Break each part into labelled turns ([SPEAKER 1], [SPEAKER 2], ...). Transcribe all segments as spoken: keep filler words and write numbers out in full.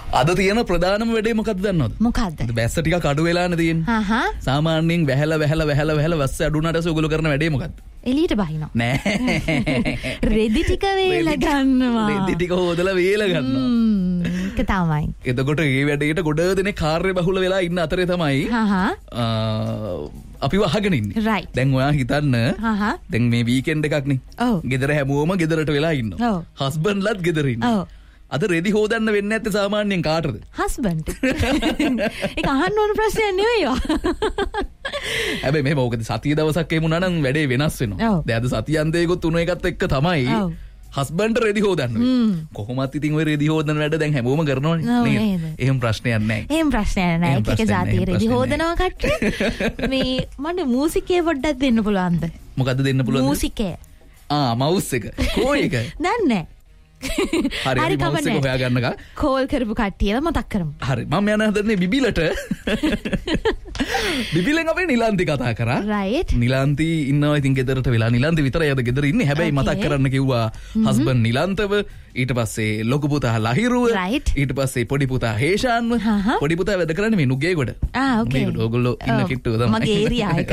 [SPEAKER 1] අද තියෙන ප්‍රධානම වැඩේ මොකක්ද දන්නවද?
[SPEAKER 2] මොකක්ද?
[SPEAKER 1] වැස්ස ටිකක් අඩු වෙලානේ තියෙන්නේ.
[SPEAKER 2] හා හා.
[SPEAKER 1] සාමාන්‍යයෙන් වැහැලා වැහැලා වැහැලා වැහැලා වැස්ස අඩු වුණාට පස්සේ ඔයගොල්ලෝ කරන වැඩේ මොකක්ද?
[SPEAKER 2] එළියට බහිනවා.
[SPEAKER 1] නෑ.
[SPEAKER 2] රෙදි ටික වේලා ගන්නවා.
[SPEAKER 1] රෙදි ටික හොදලා වේලා ගන්නවා.
[SPEAKER 2] හ්ම්. ඒක තමයි.
[SPEAKER 1] එතකොට මේ වැඩේට ගොඩ දෙනේ කාර්ය බහුල වෙලා ඉන්න අතරේ තමයි
[SPEAKER 2] හා හා.
[SPEAKER 1] අපිව අහගෙන ඉන්නේ.
[SPEAKER 2] Right.
[SPEAKER 1] දැන් ඔයා හිතන්න
[SPEAKER 2] හා හා.
[SPEAKER 1] දැන් මේ වීකෙන්ඩ් එකක් නේ.
[SPEAKER 2] ඔව්.
[SPEAKER 1] ගෙදර හැමෝම ගෙදරට වෙලා ඉන්නවා.
[SPEAKER 2] ඔව්.
[SPEAKER 1] හස්බන්ඩ්ලත් ගෙදර ඉන්නවා.
[SPEAKER 2] ඔව්.
[SPEAKER 1] අද රෙදි හොදන්න වෙන්නේ නැත්තේ සාමාන්‍යයෙන් කාටද?
[SPEAKER 2] හස්බන්ඩ්. ඒක අහන්න ඕන ප්‍රශ්නයක් නෙවෙයි.
[SPEAKER 1] හැබැයි මේ මොකද සතිය දවසක් එහෙම වුණා නම් වැඩේ වෙනස් වෙනවා. දැන් අද සතිය අන්තයේකොත් තුන එකත් එක්ක තමයි හස්බන්ඩ් රෙදි හොදන්න වෙන්නේ. කොහොමත් ඉතින් ඔය රෙදි හොදන වැඩ දැන් හැමෝම කරනවනේ නේද? එහෙම ප්‍රශ්නයක් නැහැ.
[SPEAKER 2] එහෙම ප්‍රශ්නයක් නැහැ. එක එක જાතිය රෙදි හොදනවා කට්ටිය. මේ මට මූසිකේ පොඩ්ඩක් දෙන්න පුළුවන්ද?
[SPEAKER 1] මොකද්ද දෙන්න පුළුවන්ද?
[SPEAKER 2] මූසිකේ.
[SPEAKER 1] ආ මවුස් එක. කෝ එක?
[SPEAKER 2] දන්නේ නැහැ.
[SPEAKER 1] හරි හරි මවුස් එක හොයා ගන්නකම්
[SPEAKER 2] කෝල් කරපු කට්ටියව මතක් කරමු.
[SPEAKER 1] හරි මම යන හදන්නේ බිබිලට. බිබිලෙන් අපේ නිලාන්ති කතා කරා.
[SPEAKER 2] රයිට්.
[SPEAKER 1] නිලාන්ති ඉන්නවා ඉතින් ගෙදරට වෙලා නිලාන්ති විතරයි අද ගෙදර ඉන්නේ. හැබැයි මතක් කරන්න කිව්වා හස්බන්ඩ් නිලාන්තව, ඊට පස්සේ ලොකු පුතා ලහිරුව, ඊට පස්සේ පොඩි පුතා හේෂාන්ව. පොඩි පුතා වැඩ කරන්නේ මේ නුගේගොඩ.
[SPEAKER 2] ආ ඕකේ.
[SPEAKER 1] මේකට ඕගොල්ලෝ ඉන්න කිට්ටුව තමයි.
[SPEAKER 2] මගේ ඒරියා එක.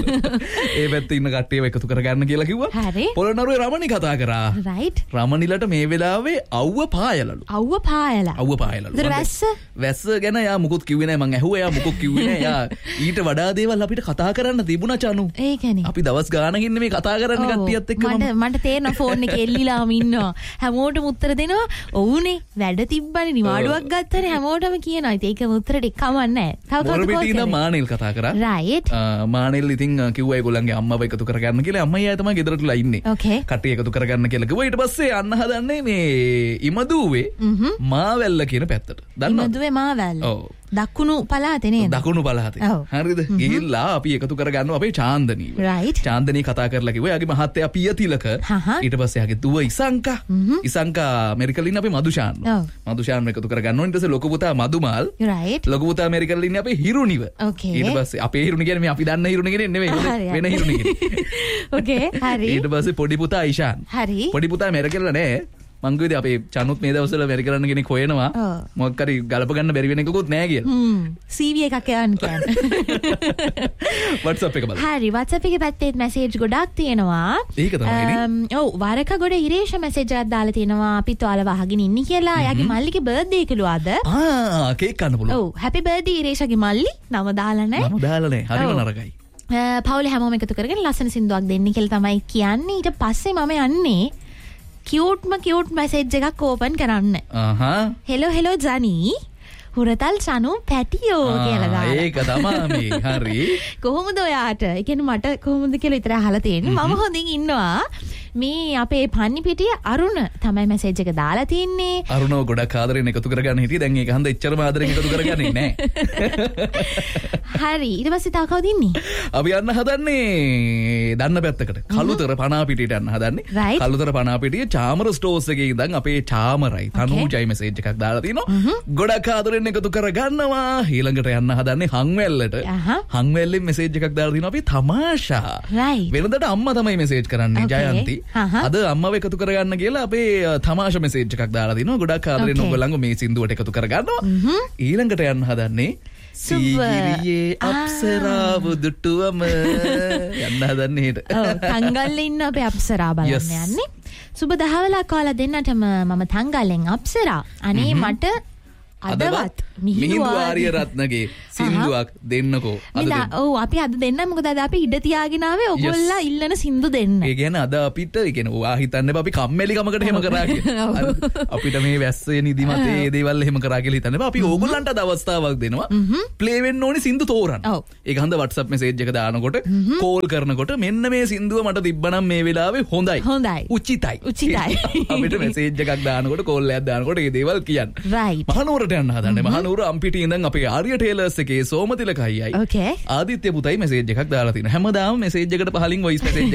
[SPEAKER 1] ඒ පැත්තේ ඉන්න කට්ටියව එකතු කරගන්න කියලා කිව්වා.
[SPEAKER 2] හරි.
[SPEAKER 1] පොළොන්නරුවේ රමණි කතා කරා.
[SPEAKER 2] රයිට්.
[SPEAKER 1] රමණිලට මේ වෙලාවේ අවුව පායලලු.
[SPEAKER 2] අවුව පායලා.
[SPEAKER 1] අවුව පායලලු.
[SPEAKER 2] ඒතර වැස්ස? වැස්ස
[SPEAKER 1] ගැන යා මුකුත් කිව්වේ නැහැ. මං ඇහුවා යා මුකුත් කිව්වේ නැහැ. යා ඊට වඩා දේවල් අපිට කතා කරන්න තිබුණා චනු.
[SPEAKER 2] ඒකනේ.
[SPEAKER 1] අපි දවස් ගානකින් මේ කතා කරන්න කට්ටියත් එක්ක
[SPEAKER 2] මට මට තේරෙනවා ෆෝන් එකේ එල්ලිලාම ඉන්නවා. හැමෝටම උත්තර දෙනවා. ඔව්නේ වැඩ තිබ්බනේ නිවාඩුවක් ගත්තනේ හැමෝටම කියනවා. ඉතින් ඒක උත්තරෙට කමක් නැහැ. තව කවුද
[SPEAKER 1] මොරපිටින මානෙල් කතා කරා.
[SPEAKER 2] රයිට්.
[SPEAKER 1] මානෙල් ඉතින් කිව්වා ඒගොල්ලන්ගේ අම්මව එකතු කරගන්න කියලා. අම්මයි ආය තමයි ගෙදරටලා ඉන්නේ.
[SPEAKER 2] ඕකේ.
[SPEAKER 1] කට්ටිය එකතු කරගන්න කියලා කිව්වා. ඊට පස්සේ අන්න හදන්නේ මේ ඉමදුවේ මාවැල්ල කියන පැත්තට. දන්නවද?
[SPEAKER 2] ඉමදුවේ මාවැල්ල.
[SPEAKER 1] ඔව්.
[SPEAKER 2] දකුණු පළාතේ නේද?
[SPEAKER 1] දකුණු පළාතේ. හරිද? ගිහිල්ලා අපි එකතු කරගන්නවා අපේ චාන්දනීව.
[SPEAKER 2] රයිට්.
[SPEAKER 1] චාන්දනී කතා කරලා කිව්වා යාගේ මහත්තයා පියතිලක. ඊට පස්සේ යාගේ දුව ඉසංකා. ඉසංකා ඇමරිකාවේ ඉන්න අපේ මදුෂාන්. මදුෂාන් එකතු කරගන්නවා. ඊට පස්සේ ලොකු පුතා මදුමාල්.
[SPEAKER 2] රයිට්.
[SPEAKER 1] ලොකු පුතා ඇමරිකාවේ ඉන්න අපේ හිරුනිව.
[SPEAKER 2] ඕකේ.
[SPEAKER 1] ඊට පස්සේ අපේ හිරුනි කියන්නේ මේ අපි දන්න හිරුනි කියන්නේ නෙවෙයි. වෙන හිරුනි කියන්නේ.
[SPEAKER 2] ඕකේ. හරි.
[SPEAKER 1] ඊට පස්සේ පොඩි පුතා ඉෂාන්.
[SPEAKER 2] හරි.
[SPEAKER 1] පොඩි පුතා ඇමරිකාවේ නෑ. මං කිව්වේ අපේ චනුත් මේ දවස්වල වැඩ කරන්න කෙනෙක් හොයනවා. මොකක් හරි ගලප ගන්න බැරි වෙන එකකුත් නෑ කියලා.
[SPEAKER 2] හ්ම්. සී වී එකක් යන්න කියන්නේ.
[SPEAKER 1] WhatsApp එක බලන්න.
[SPEAKER 2] හරි WhatsApp එකේ පැත්තේ මැසේජ් ගොඩක් තියෙනවා.
[SPEAKER 1] ඒක තමයි.
[SPEAKER 2] ඔව් වරක ගොඩ ඉරේෂ මැසේජ් එකක් දාලා තියෙනවා. අපිත් ඔයාලව අහගෙන ඉන්නේ කියලා. එයාගේ මල්ලිගේ බර්ත්ඩේ එකලු අද.
[SPEAKER 1] ආ කේක් කන්න පුළුවන්.
[SPEAKER 2] ඔව් හැපි බර්ත්ඩේ ඉරේෂගේ මල්ලි. නම දාලා නැහැ.
[SPEAKER 1] නම දාලා නැහැ. හරිම නරකයි.
[SPEAKER 2] පවුලේ හැමෝම එකතු කරගෙන ලස්සන සින්දුවක් දෙන්න කියලා තමයි කියන්නේ. ඊට පස්සේ මම යන්නේ කියුට්ම කියුට් මැසේජ් එකක් ඕපන් කරන්න.
[SPEAKER 1] අහහ.
[SPEAKER 2] හෙලෝ හෙලෝ ජනී හුරතල් චනු පැටියෝ කියලා දාලා.
[SPEAKER 1] ඒක තමයි මේ හරි.
[SPEAKER 2] කොහොමද ඔයාට? ඒ කියන්නේ මට කොහොමද කියලා විතර අහලා තියෙන්නේ. මම හොඳින් ඉන්නවා. මේ අපේ පන්නි පිටිය අරුණ තමයි මැසේජ් එක දාලා තින්නේ.
[SPEAKER 1] අරුණව ගොඩක් ආදරෙන් එකතු කරගන්න හිටියේ. දැන් ඒක හන්ද එච්චරම ආදරෙන් එකතු කරගන්නේ නැහැ.
[SPEAKER 2] හරි. ඊට පස්සේ තව කවුද ඉන්නේ?
[SPEAKER 1] අපි යන්න හදන්නේ දන්න පැත්තකට. කළුතර පනාපිටියට යන්න හදන්නේ. කළුතර පනාපිටිය චාමර ස්ටෝර්ස් එකේ ඉඳන් අපේ චාමරයි තනුජයි මැසේජ් එකක් දාලා තිනවා. ගොඩක් ආදරෙන් එකතු කරගන්නවා. ඊළඟට යන්න හදන්නේ හංවැල්ලට. හංවැල්ලෙන් මැසේජ් එකක් දාලා තිනවා අපි තමාෂා. වෙනදට අම්මා තමයි මැසේජ් කරන්නේ ජයන්ති. අද අම්මව එකතු කරගන්න කියලා අපේ තමාෂා මැසේජ් එකක් දාලා තිනවා. ගොඩක් ආදරෙන් ඔයගොල්ලෝ මේ සින්දුවට එකතු කරගන්නවා. ඊළඟට යන්න හදන්නේ සීගිරියේ අප්සරාව දුටුවම යන්න හදන්නේ හෙට.
[SPEAKER 2] ඔව් තංගල්ලේ ඉන්න අපේ අප්සරා බලන්න යන්නේ. සුබ දහවලක් කාලා දෙන්නටම මම තංගල්ලෙන් අප්සරා. අනේ මට අදවත්
[SPEAKER 1] මිහිඳු ආරියරත්නගේ සින්දුවක් දෙන්නකෝ අද
[SPEAKER 2] ඔව් අපි අද දෙන්න මොකද අද අපි ඉඩ තියාගෙන ආවේ ඔයගොල්ලෝ ඉල්ලන සින්දු දෙන්න.
[SPEAKER 1] ඒ කියන්නේ අද අපිට ඒ කියන්නේ ඔයා හිතන්නේ අපි කම්මැලි කමකට එහෙම කරා කියලා. අපිට මේ වැස්සේ නිදිමතේ ඒ දේවල් එහෙම කරා කියලා හිතන්නේ. අපි ඕගොල්ලන්ට අද අවස්ථාවක් දෙනවා. ප්ලේ වෙන්න ඕනි සින්දු තෝරන්න. ඒක හන්ද WhatsApp message එක දානකොට කෝල් කරනකොට මෙන්න මේ සින්දුව මට තිබ්බනම් මේ වෙලාවේ හොඳයි.
[SPEAKER 2] හොඳයි.
[SPEAKER 1] උචිතයි.
[SPEAKER 2] උචිතයි.
[SPEAKER 1] අපිට message එකක් දානකොට කෝල් එකක් දානකොට මේ දේවල් කියන්න.
[SPEAKER 2] right.
[SPEAKER 1] මහනුවරට යන්න හදන්නේ. මහනුවර අම්පිටි ඉඳන් අපේ ආර්ය ටේලර්ස් එකේ සෝමතිලක අයියයි
[SPEAKER 2] okay.
[SPEAKER 1] ආදිත්‍ය පුතයි මැසේජ් එකක් දාලා තිනවා. හැමදාම මැසේජ් එකට පහලින් වොයිස් මැසේජ්